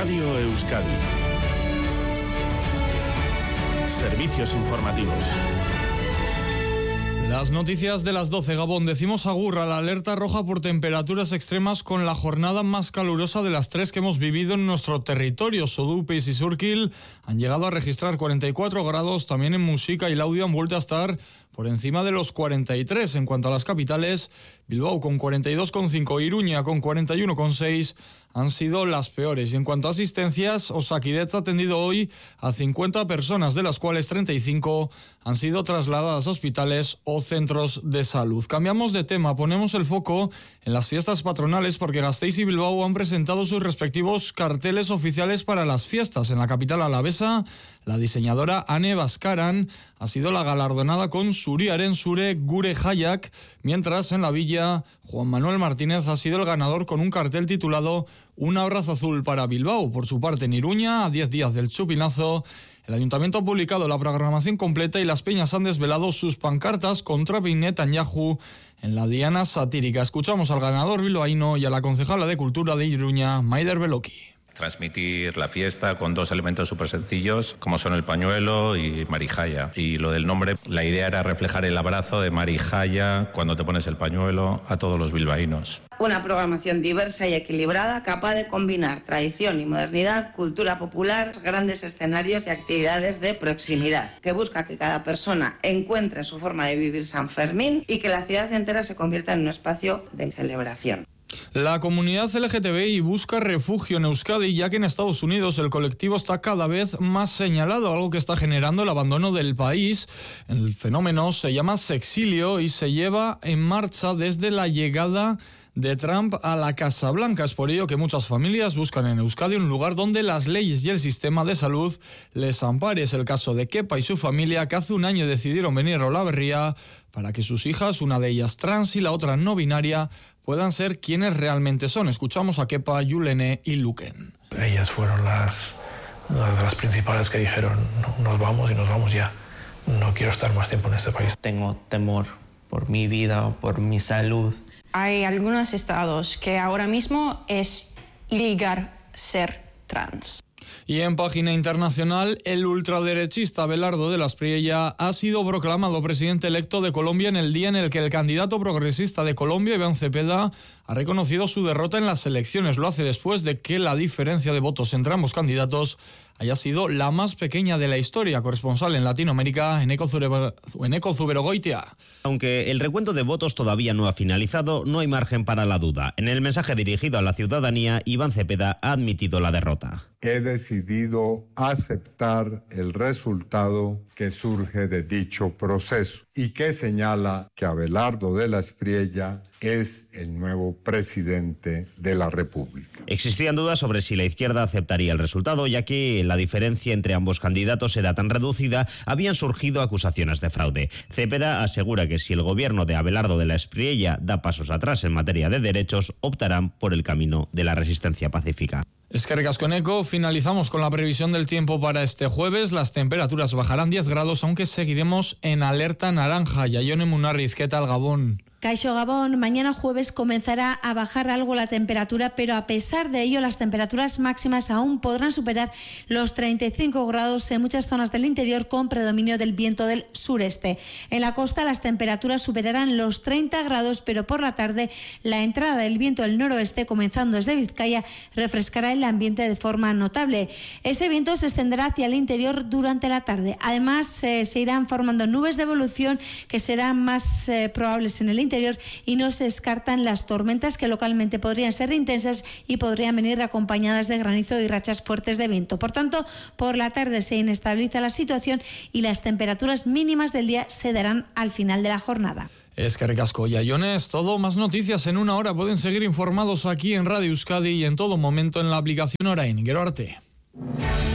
Radio Euskadi. Servicios informativos. Las noticias de las 12, Gabón. Decimos agur a la alerta roja por temperaturas extremas con la jornada más calurosa de las 3 que hemos vivido en nuestro territorio. Sodupis y Surquil han llegado a registrar 44 grados. También en Muxica y Laudio han vuelto a estar por encima de los 43. En cuanto a las capitales, Bilbao con 42,5, Iruña con 41,6 han sido las peores. Y en cuanto a asistencias, Osakidetza ha atendido hoy a 50 personas, de las cuales 35 han sido trasladadas a hospitales o centros de salud. Cambiamos de tema, ponemos el foco en las fiestas patronales porque Gasteiz y Bilbao han presentado sus respectivos carteles oficiales para las fiestas. En la capital alavesa, la diseñadora Ane Baskaran ha sido la galardonada con Zuriaren Zure Gure Jaiak, mientras en la villa Juan Manuel Martínez ha sido el ganador con un cartel titulado Un abrazo azul para Bilbao. Por su parte, en Iruña, a 10 días del chupinazo, el ayuntamiento ha publicado la programación completa y las peñas han desvelado sus pancartas contra Benjamin Netanyahu en la diana satírica. Escuchamos al ganador bilbaíno y a la concejala de Cultura de Iruña, Maider Beloki. Transmitir la fiesta con dos elementos súper sencillos, como son el pañuelo y Marijaya. Y lo del nombre, la idea era reflejar el abrazo de Marijaya cuando te pones el pañuelo a todos los bilbaínos. Una programación diversa y equilibrada, capaz de combinar tradición y modernidad, cultura popular, grandes escenarios y actividades de proximidad, que busca que cada persona encuentre su forma de vivir San Fermín y que la ciudad entera se convierta en un espacio de celebración. La comunidad LGTBI busca refugio en Euskadi, ya que en Estados Unidos el colectivo está cada vez más señalado, algo que está generando el abandono del país. El fenómeno se llama sexilio y se lleva en marcha desde la llegada de Trump a la Casa Blanca. Es por ello que muchas familias buscan en Euskadi un lugar donde las leyes y el sistema de salud les ampare. Es el caso de Kepa y su familia, que hace un año decidieron venir a Olaberria para que sus hijas, una de ellas trans y la otra no binaria, puedan ser quienes realmente son. Escuchamos a Kepa, Yulene y Luken. Ellas fueron las de las principales que dijeron, nos vamos y nos vamos ya. No quiero estar más tiempo en este país. Tengo temor por mi vida o por mi salud. Hay algunos estados que ahora mismo es ilegal ser trans. Y en página internacional, el ultraderechista Abelardo de la Espriella ha sido proclamado presidente electo de Colombia en el día en el que el candidato progresista de Colombia, Iván Cepeda, ha reconocido su derrota en las elecciones. Lo hace después de que la diferencia de votos entre ambos candidatos haya sido la más pequeña de la historia. Corresponsal en Latinoamérica, Eneko Zuberogoitia. Aunque el recuento de votos todavía no ha finalizado, no hay margen para la duda. En el mensaje dirigido a la ciudadanía, Iván Cepeda ha admitido la derrota. He decidido aceptar el resultado que surge de dicho proceso y que señala que Abelardo de la Espriella es el nuevo presidente de la República. Existían dudas sobre si la izquierda aceptaría el resultado, ya que la diferencia entre ambos candidatos era tan reducida, habían surgido acusaciones de fraude. Cepeda asegura que si el gobierno de Abelardo de la Espriella da pasos atrás en materia de derechos, optarán por el camino de la resistencia pacífica. Eskerrik asko, Eneko. Finalizamos con la previsión del tiempo para este jueves. Las temperaturas bajarán 10 grados, aunque seguiremos en alerta naranja. Yaione Munarriz, ¿qué tal, Gabón? Caixo Gabón, mañana jueves comenzará a bajar algo la temperatura, pero a pesar de ello las temperaturas máximas aún podrán superar los 35 grados en muchas zonas del interior con predominio del viento del sureste. En la costa las temperaturas superarán los 30 grados, pero por la tarde la entrada del viento del noroeste, comenzando desde Vizcaya, refrescará el ambiente de forma notable. Ese viento se extenderá hacia el interior durante la tarde. Además, se irán formando nubes de evolución que serán más probables en el interior y no se descartan las tormentas que localmente podrían ser intensas y podrían venir acompañadas de granizo y rachas fuertes de viento. Por tanto, por la tarde se inestabiliza la situación y las temperaturas mínimas del día se darán al final de la jornada. Eskerrik asko, Yaione. Es todo. Más noticias en una hora. Pueden seguir informados aquí en Radio Euskadi y en todo momento en la aplicación Orain. Gero arte.